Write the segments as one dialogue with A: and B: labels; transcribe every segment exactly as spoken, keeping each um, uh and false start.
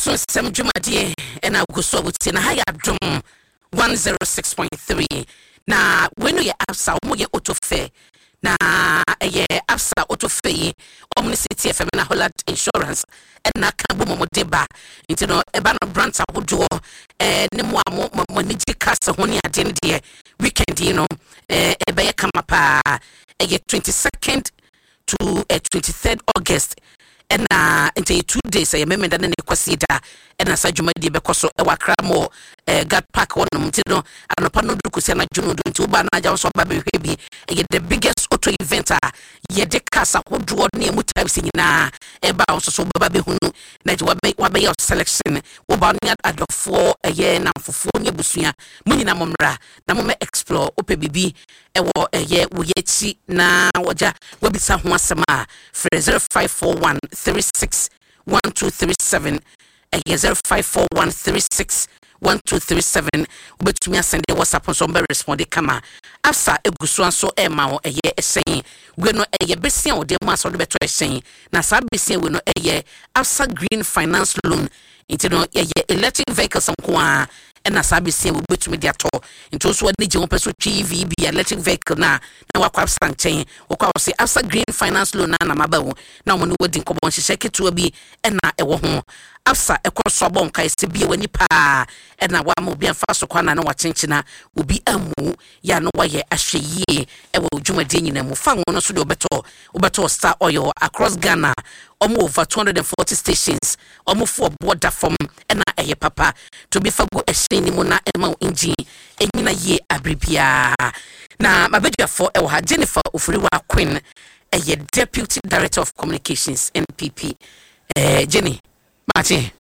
A: so sem dwumadie ena guso buti na haya drum one oh six point three na wenu ye Absa omo ye autofe na ye Absa autofe Omnicity F M na Holland Insurance ena kan bo mo deba nti no eba no branch ahodo eh ne mo amo mo niji kasa ho ne ade ne de weekend you know eh eba ye kama pa eh twenty-second to uh, twenty-third August and uh into two days I remember that ne kwasida and as adwuma de be koso e wakra mo eh God Park wonum ti no anopa no duku se na dwunu do nti uba na ja so ba be hwe bi e the biggest auto event a ye de kasa hodo ne mu types nyina e ba so so ba be hunu na je wa be wa be your selection wo ba no at the four a year na fofo nye busua mu nyina momra na mo me explore ope bibi e wo e ye wo ye chi na woja wo bisa ho asema zero five four one three six one two three seven and zero five four one three six one two three seven ubetumi asende WhatsApp so mbe respond kama Absa egusuan so e ma wo eye esen we no eye besia wo de ma so do beto esen na sa besia we no eye Absa Green Finance Loan into no eye electric vehicles nko a na sa besia wo betumi de ato into so wadi je wo peso T V B electric vehicle na na wakwa Absa nchen wo kwa se Absa Green Finance Loan na na mabawo na wo no wadi nkobo nhye ketu bi e na e wo ho Absa ekoso bom kai se bia wani pa e na wa mo bia fa so kwana na wa chenchina obi amu ya no wa ye ahweye e wo dwumade nyina mu fa ngono so de obeto obeto Star Oil across Ghana omo over two hundred forty stations omo for border from e na eye papa to be fago ehye ni mu na e ma engine enyina ye abribia na mabedua for e wa Jennifer Ofuriwa Queen eye Deputy Director of Communications N P P eh Jenny Mati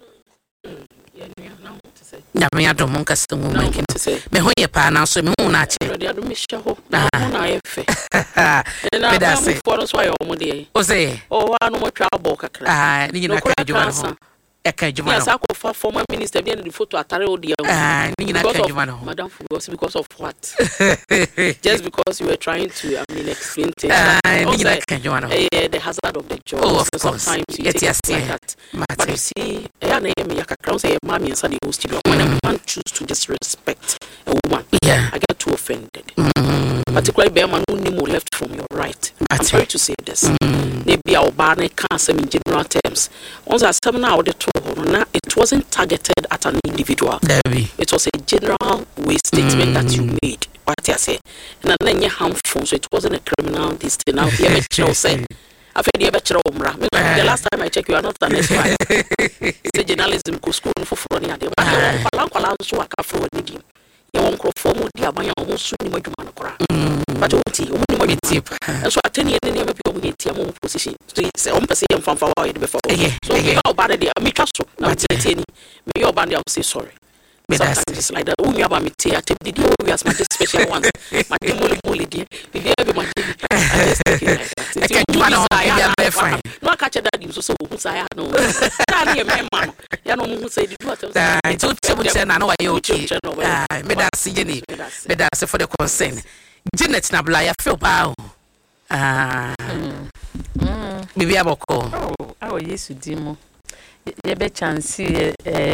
A: na me adom nka se mu makin me ho ye pa na so me hu na che
B: de adom me hye ho na na ye fe
A: me da se
B: for so ayo mo de
A: o se
B: o wa no mo twa abo kakra
A: ah ni nyina ka adwuma no e ka adwuma no
B: yes akofa former minister bi the photo atare o de
A: ah ni nyina ka adwuma no
B: madam Fugos because of what just because you were trying to I mean explain things
A: ah ni nyina ka adwuma no
B: eh the hazard of the job
A: oh, of
B: so
A: course.
B: sometimes you
A: Yes,
B: take
A: yes,
B: it like
A: yeah.
B: that but you see eh na me yakakra say mama inside the host studio when a man choose to disrespect a woman
A: yeah
B: I get too offended
A: mm.
B: particularly be man who nimo left from your right I'm sorry to say this
A: mm.
B: maybe our ban can say in general terms once a seminar or the two it wasn't targeted at an individual
A: Debbie.
B: It was a general way statement mm. that you made what I say and then you harmful so it wasn't a criminal this thing now here you say I feel you better umra the last time I check you are not an expert the journalism go school for front ya de kwala kwala so aka for wadi you won crofo mo di aban ya mo su ni madwuma no kora but oti o mo ni madwuma so ateni ene ne be o mo yeti am position so say on person am fanfa wa be for so you know about the me twa so na tieni me your band am say sorry sometimes it's like that o mi aba me tia at the day we as my special ones my demoli moli dey we dey be my I just take it like that you want to be fine no catch that you so so who say no na me man ya no mu say the what
A: I told you say na no why okay ah me da see Jenny me da say for the concern Janet na bla ya feel pa ah mm bibi aboko
C: oh awo Yesu di mo ye be chance eh